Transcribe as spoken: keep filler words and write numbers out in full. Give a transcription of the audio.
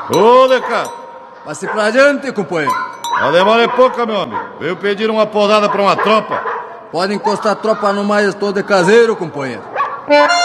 Ô, Deca! Passe pra adiante, companheiro. A demora é pouca, meu amigo. Veio pedir uma podada pra uma tropa. Pode encostar a tropa no mais todo de caseiro, companheiro.